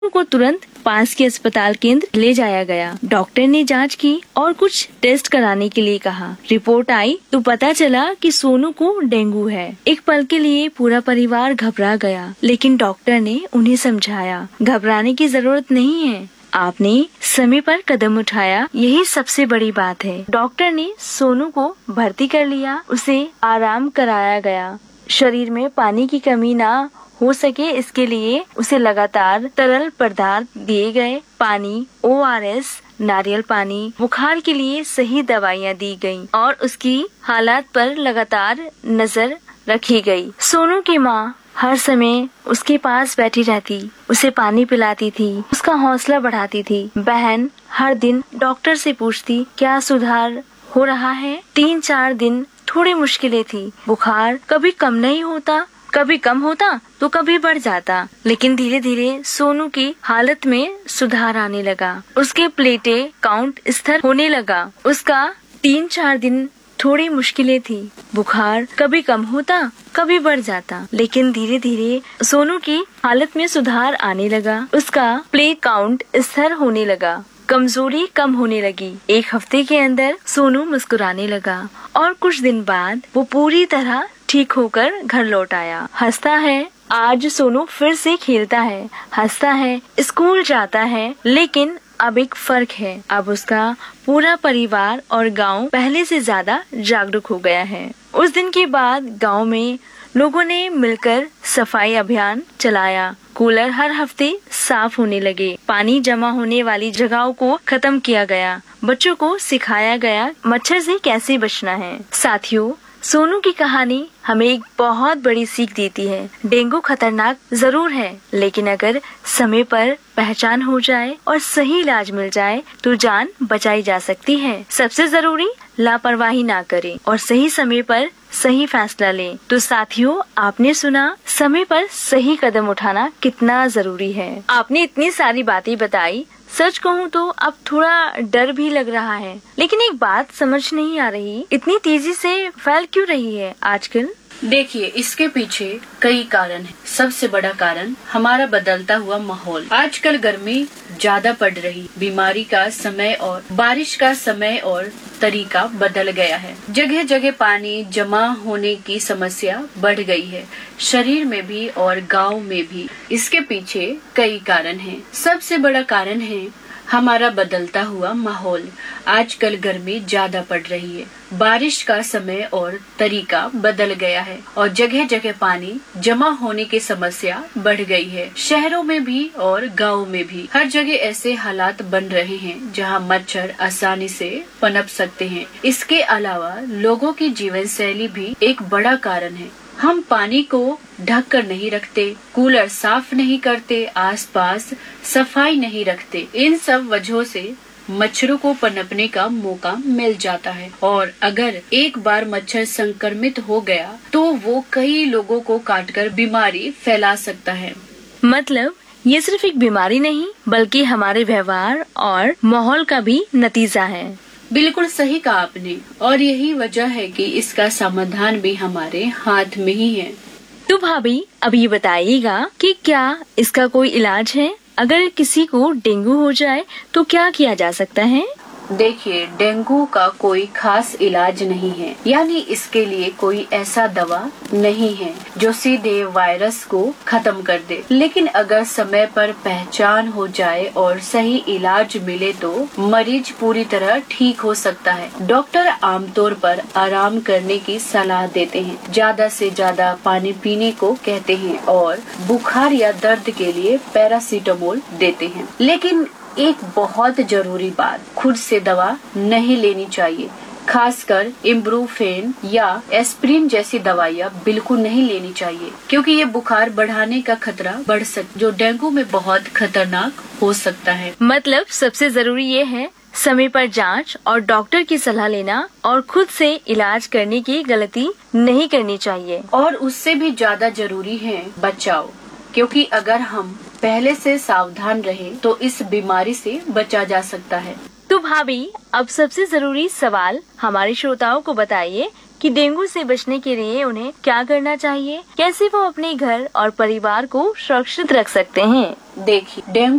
को तुरंत पास के अस्पताल केंद्र ले जाया गया। डॉक्टर ने जांच की और कुछ टेस्ट कराने के लिए कहा। रिपोर्ट आई तो पता चला कि सोनू को डेंगू है। एक पल के लिए पूरा परिवार घबरा गया, लेकिन डॉक्टर ने उन्हें समझाया, घबराने की जरूरत नहीं है, आपने समय पर कदम उठाया, यही सबसे बड़ी बात है। डॉक्टर ने सोनू को भर्ती कर लिया, उसे आराम कराया गया। शरीर में पानी की कमी ना हो सके इसके लिए उसे लगातार तरल पदार्थ दिए गए। पानी, ORS, नारियल पानी, बुखार के लिए सही दवाइयाँ दी गयी और उसकी हालात पर लगातार नजर रखी गई। सोनू की माँ हर समय उसके पास बैठी रहती, उसे पानी पिलाती थी, उसका हौसला बढ़ाती थी। बहन हर दिन डॉक्टर से पूछती, क्या सुधार हो रहा है? 3-4 दिन थोड़ी मुश्किलें थी। बुखार कभी कम नहीं होता, कभी कम होता तो कभी बढ़ जाता, लेकिन धीरे धीरे सोनू की हालत में सुधार आने लगा। उसके प्लेटें काउंट स्थिर होने लगा। उसका 3-4 दिन थोड़ी मुश्किलें थी, बुखार कभी कम होता कभी बढ़ जाता, लेकिन धीरे धीरे सोनू की हालत में सुधार आने लगा। उसका प्लेट काउंट स्थिर होने लगा, कमजोरी कम होने लगी। 1 हफ्ते के अंदर सोनू मुस्कुराने लगा और कुछ दिन बाद वो पूरी तरह ठीक होकर घर लौट आया। हंसता है, आज सोनू फिर से खेलता है, हंसता है, स्कूल जाता है। लेकिन अब एक फर्क है, अब उसका पूरा परिवार और गांव पहले से ज्यादा जागरूक हो गया है। उस दिन के बाद गांव में लोगों ने मिलकर सफाई अभियान चलाया। कूलर हर हफ्ते साफ होने लगे, पानी जमा होने वाली जगहों को खत्म किया गया, बच्चों को सिखाया गया मच्छर से कैसे बचना है। साथियों, सोनू की कहानी हमें एक बहुत बड़ी सीख देती है। डेंगू खतरनाक जरूर है, लेकिन अगर समय पर पहचान हो जाए और सही इलाज मिल जाए तो जान बचाई जा सकती है। सबसे जरूरी लापरवाही ना करें और सही समय पर सही फैसला लें। तो साथियों, आपने सुना समय पर सही कदम उठाना कितना जरूरी है। आपने इतनी सारी बातें बताई, सच कहूँ तो अब थोड़ा डर भी लग रहा है, लेकिन एक बात समझ नहीं आ रही, इतनी तेजी से फैल क्यों रही है आजकल? देखिए, इसके पीछे कई कारण हैं। सबसे बड़ा कारण हमारा बदलता हुआ माहौल। आजकल गर्मी ज्यादा पड़ रही, बीमारी का समय और बारिश का समय और तरीका बदल गया है। जगह जगह पानी जमा होने की समस्या बढ़ गई है, शरीर में भी और गांव में भी। इसके पीछे कई कारण हैं। सबसे बड़ा कारण है हमारा बदलता हुआ माहौल। आजकल गर्मी ज्यादा पड़ रही है, बारिश का समय और तरीका बदल गया है और जगह जगह पानी जमा होने की समस्या बढ़ गई है। शहरों में भी और गाँव में भी हर जगह ऐसे हालात बन रहे हैं जहां मच्छर आसानी से पनप सकते हैं। इसके अलावा लोगों की जीवन शैली भी एक बड़ा कारण है। हम पानी को ढक कर नहीं रखते, कूलर साफ नहीं करते, आसपास सफाई नहीं रखते। इन सब वजहों से मच्छरों को पनपने का मौका मिल जाता है और अगर एक बार मच्छर संक्रमित हो गया तो वो कई लोगों को काटकर बीमारी फैला सकता है। मतलब ये सिर्फ एक बीमारी नहीं, बल्कि हमारे व्यवहार और माहौल का भी नतीजा है। बिल्कुल सही कहा आपने, और यही वजह है कि इसका समाधान भी हमारे हाथ में ही है। तो भाभी, अब ये बताइएगा कि क्या इसका कोई इलाज है? अगर किसी को डेंगू हो जाए तो क्या किया जा सकता है? देखिए, डेंगू का कोई खास इलाज नहीं है, यानी इसके लिए कोई ऐसा दवा नहीं है जो सीधे वायरस को खत्म कर दे। लेकिन अगर समय पर पहचान हो जाए और सही इलाज मिले तो मरीज पूरी तरह ठीक हो सकता है। डॉक्टर आमतौर पर आराम करने की सलाह देते हैं, ज्यादा से ज्यादा पानी पीने को कहते हैं और बुखार या दर्द के लिए पैरासीटामोल देते हैं। लेकिन एक बहुत जरूरी बात, खुद से दवा नहीं लेनी चाहिए। खासकर इब्रुफेन या एस्प्रिन जैसी दवाइयाँ बिल्कुल नहीं लेनी चाहिए, क्योंकि ये बुखार बढ़ाने का खतरा बढ़ सकता, जो डेंगू में बहुत खतरनाक हो सकता है। मतलब सबसे जरूरी ये है समय पर जांच और डॉक्टर की सलाह लेना और खुद से इलाज करने की गलती नहीं करनी चाहिए। और उससे भी ज्यादा जरूरी है बचाव, क्योंकि अगर हम पहले से सावधान रहे तो इस बीमारी से बचा जा सकता है। तो भाभी, अब सबसे जरूरी सवाल हमारे श्रोताओं को बताइए कि डेंगू से बचने के लिए उन्हें क्या करना चाहिए, कैसे वो अपने घर और परिवार को सुरक्षित रख सकते हैं। देखिए, डेंगू